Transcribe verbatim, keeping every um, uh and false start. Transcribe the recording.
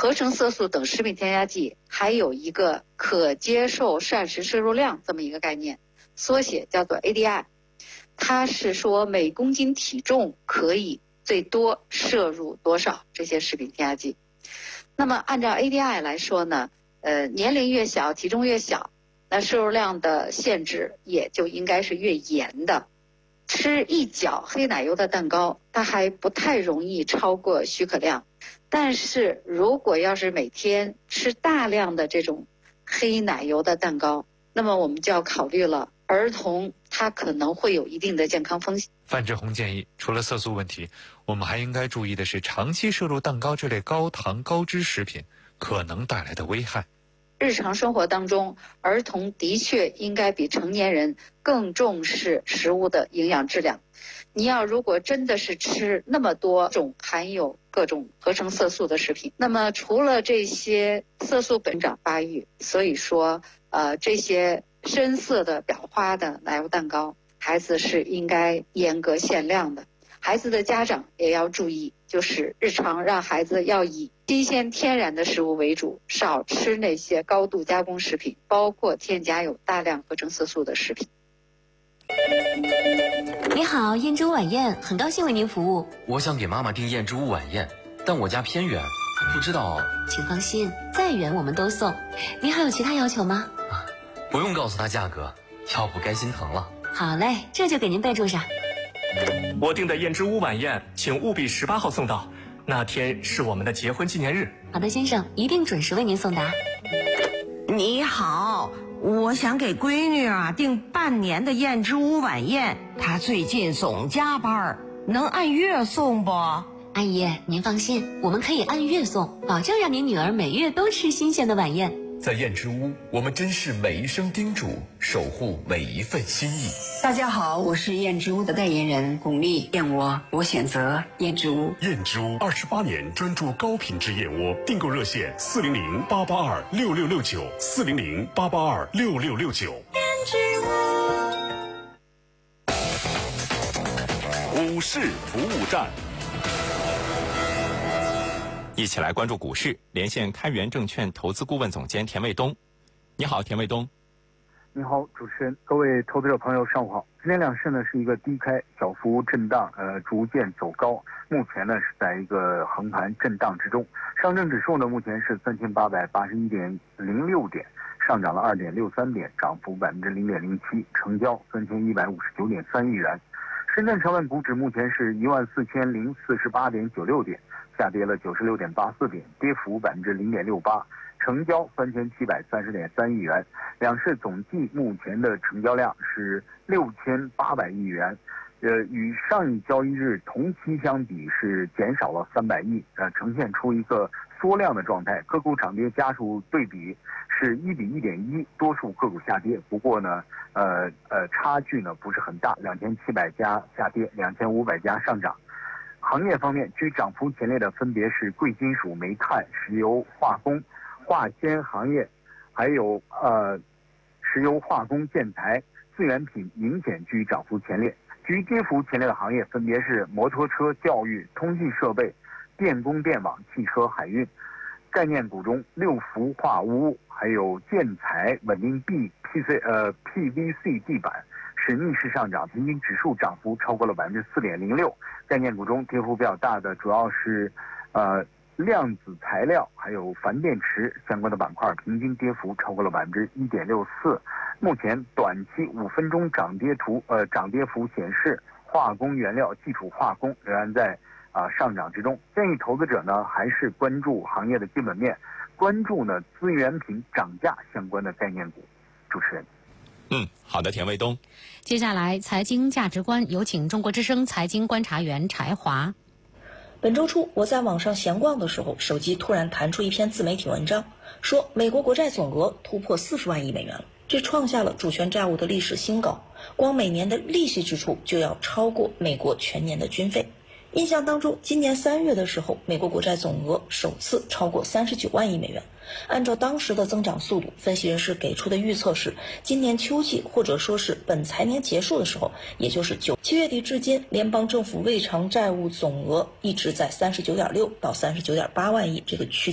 合成色素等食品添加剂还有一个可接受膳食摄入量这么一个概念，缩写叫做 A D I。 它是说每公斤体重可以最多摄入多少这些食品添加剂。那么按照 A D I 来说呢，呃，年龄越小体重越小，那摄入量的限制也就应该是越严的。吃一角黑奶油的蛋糕，它还不太容易超过许可量。但是如果要是每天吃大量的这种黑奶油的蛋糕，那么我们就要考虑了，儿童他可能会有一定的健康风险。 范志红建议，除了色素问题，我们还应该注意的是长期摄入蛋糕这类高糖高脂食品可能带来的危害。 日常生活当中，儿童的确应该比成年人更重视食物的营养质量。你要如果真的是吃那么多种含有各种合成色素的食品，那么除了这些色素本长发育，所以说呃这些深色的裱花的奶油蛋糕，孩子是应该严格限量的。孩子的家长也要注意，就是日常让孩子要以新鲜天然的食物为主，少吃那些高度加工食品，包括添加有大量合成色素的食品。 你好，燕之屋晚宴，很高兴为您服务。 我想给妈妈订燕之屋晚宴，但我家偏远，不知道。 请放心，再远我们都送。您还有其他要求吗？ 啊，不用告诉她价格，要不该心疼了。 好嘞，这就给您备注上。 我订的燕之屋晚宴，请务必十八号送到，那天是我们的结婚纪念日。 好的，先生，一定准时为您送达。 你好，我想给闺女啊订半年的燕之屋晚宴，她最近总加班，能按月送不？ 阿姨，您放心，我们可以按月送，保证让您女儿每月都吃新鲜的晚宴。 在燕之屋，我们珍视每一声叮嘱，守护每一份心意。 大家好，我是燕之屋的代言人巩俐，燕窝我选择燕之屋。 燕之屋二十八年专注高品质燕窝，订购热线四零零八八二六六六九四零零八八二六六六九。 燕之屋股市服务站。 一起来关注股市，连线开源证券投资顾问总监田卫东。你好，田卫东。 你好，主持人，各位投资者朋友，上午好。今天两市呢是一个低开小幅震荡，呃，逐渐走高。目前呢是在一个横盘震荡之中。上证指数呢目前是三千八百八十一点零六点，上涨了二点六三点，涨幅百分之零点零七，成交三千一百五十九点三亿元。深圳成分股指目前是一万四千零四十八点九六点。下跌了九十六点八四点，跌幅百分之零点六八，成交三千七百三十点三亿元。两市总计目前的成交量是六千八百亿元，呃，与上一交易日同期相比是减少了三百亿，呃，呈现出一个缩量的状态。个股涨跌家数对比是一比一点一，多数个股下跌。不过呢，呃呃，差距呢不是很大，两千七百家下跌，两千五百家上涨。行业方面，居涨幅前列的分别是贵金属、煤炭、石油化工、化纤行业，还有呃石油化工、建材、自然品明显居涨幅前列。居跌幅前列的行业分别是摩托车、教育、通信设备、电工电网、汽车、海运。概念股中，六氟化钨还有建材、稳定币、P C 呃 P V C 地板是逆势上涨，平均指数涨幅超过了百分之四点零六。概念股中跌幅比较大的主要是，呃，量子材料还有钒电池相关的板块，平均跌幅超过了百分之一点六四。目前短期五分钟涨跌图，呃，涨跌幅显示，化工原料、基础化工仍然在啊、呃、上涨之中。建议投资者呢还是关注行业的基本面，关注呢资源品涨价相关的概念股。主持人。 嗯，好的，田卫东。 接下来，财经价值观有请中国之声财经观察员柴华。 本周初，我在网上闲逛的时候，手机突然弹出一篇自媒体文章，说美国国债总额突破四十万亿美元了，这创下了主权债务的历史新高，光每年的利息支出就要超过美国全年的军费。印象当中，今年三月的时候，美国国债总额首次超过三十九万亿美元。按照当时的增长速度，分析人士给出的预测是，今年秋季或者说是本财年结束的时候，也就是九七月底至今，联邦政府未偿债务总额一直在三十九点六到三十九点八万亿这个区